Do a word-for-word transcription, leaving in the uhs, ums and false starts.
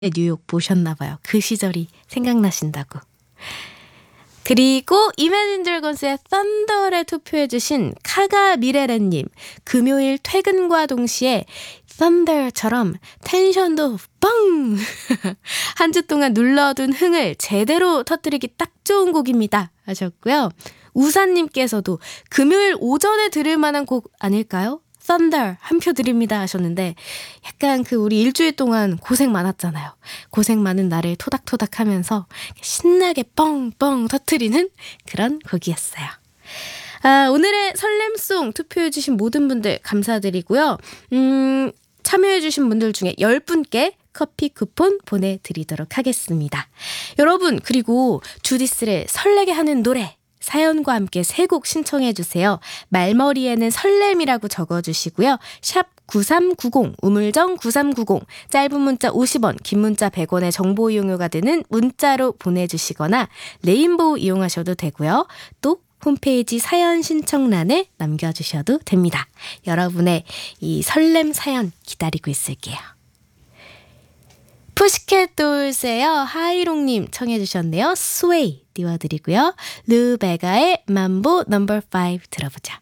뉴욕 보셨나 봐요. 그 시절이 생각나신다고. 그리고 이매진 드래곤스의 썬더에 투표해주신 카가 미레레님, 금요일 퇴근과 동시에 썬더처럼 텐션도 빵! 한 주 동안 눌러둔 흥을 제대로 터뜨리기 딱 좋은 곡입니다 하셨고요. 우사님께서도 금요일 오전에 들을 만한 곡 아닐까요? Thunder 한 표 드립니다 하셨는데, 약간 그 우리 일주일 동안 고생 많았잖아요. 고생 많은 나를 토닥토닥 하면서 신나게 뻥뻥 터트리는 그런 곡이었어요. 아, 오늘의 설렘송 투표해주신 모든 분들 감사드리고요. 음, 참여해주신 분들 중에 열 분께 커피 쿠폰 보내드리도록 하겠습니다. 여러분, 그리고 주디스를 설레게 하는 노래 사연과 함께 세 곡 신청해주세요. 말머리에는 설렘이라고 적어주시고요. 샵 구삼구공, 우물정 구삼구공, 짧은 문자 오십 원, 긴 문자 백 원의 정보 이용료가 드는 문자로 보내주시거나 레인보우 이용하셔도 되고요. 또 홈페이지 사연 신청란에 남겨주셔도 됩니다. 여러분의 이 설렘 사연 기다리고 있을게요. 푸시캣 돌스예요. 하이롱님 청해 주셨네요. 스웨이 띄워드리고요. 르베가의 mambo 넘버 파이브 들어보자.